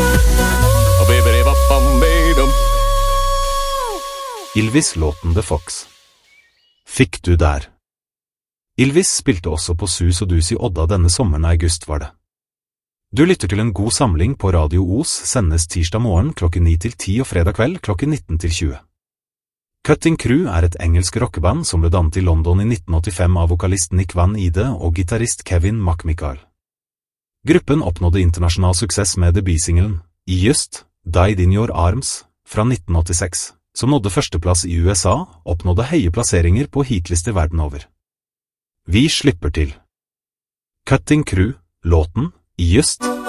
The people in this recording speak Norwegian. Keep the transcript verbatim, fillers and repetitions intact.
Ylvis-låten The Fox. Fikk du der? Ylvis spilte også på Sus og Dus i Odda denne sommeren i august var det. Du lytter til en god samling på Radio Os, sendes tirsdag morgen klokken ni til ti og fredag kveld klokken nitten til tjue. Cutting Crew er et engelsk rockeband som ble dannet i London i nitten åttifem av vokalist Nick Van Ide og gitarist Kevin McMichael. Gruppen oppnådde internasjonal suksess med debutsingelen I Just, Died in Your Arms, fra nitten åttiseks, som nådde førsteplass i U S A, oppnådde høye plasseringer på hitlister verden over. Vi slipper til. Cutting Crew, låten I Just.